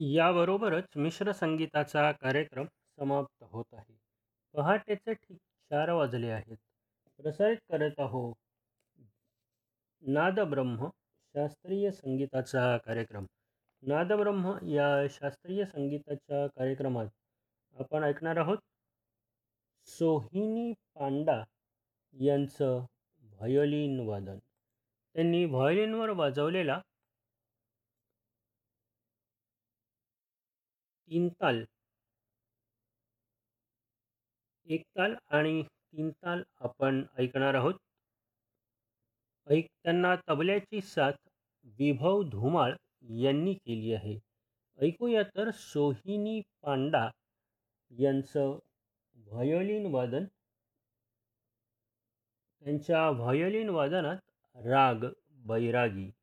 याबरोबरच मिश्र संगीताचा कार्यक्रम समाप्त होत आहे. पहाटेचे ठीक 4 वाजले आहेत. प्रसारित करत आहो नादब्रह्म शास्त्रीय संगीताचा कार्यक्रम. नादब्रह्म या शास्त्रीय संगीताच्या कार्यक्रमात आपण ऐकणार आहोत सोहिनी पांडा यांचं व्हायोलिन वादन. त्यांनी व्हायोलिनवर वाजवलेला 3 ताल, 1 ताल आणि 3 ताल आपण ऐकणार आहोत. त्यांना तबल्याची साथ विभव धुमाळ यांनी केली आहे. ऐकूया तर सोहिनी पांडा यांचं व्हायोलिन वादन. त्यांच्या व्हायोलिन वादनात राग बैरागी.